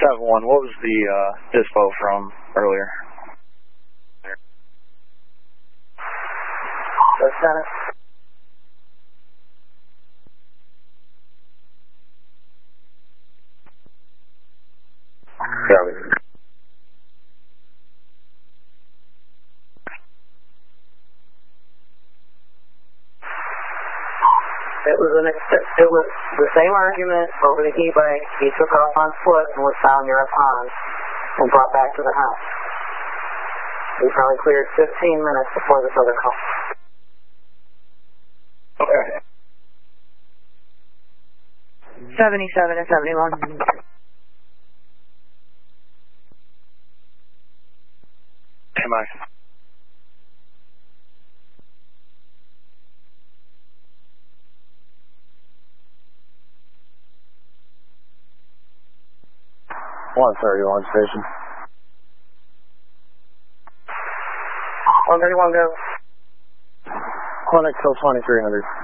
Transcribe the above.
7-1, what was the dispo from earlier? Lieutenant. Copy. It was the same argument over the e-bike. He took off on foot and was found near a pond and brought back to the house. He probably cleared 15 minutes before this other call. Okay. 77 and 71. Am I? One 31 station. 131 go. Clinic till 2300.